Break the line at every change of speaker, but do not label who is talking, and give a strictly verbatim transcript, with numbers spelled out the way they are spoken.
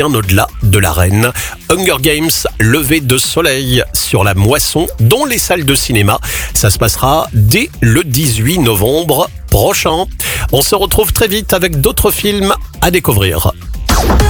bien au-delà de l'arène. Hunger Games, lever de soleil sur la moisson, dont les salles de cinéma. Ça se passera dès le dix-huit novembre prochain. On se retrouve très vite avec d'autres films à découvrir.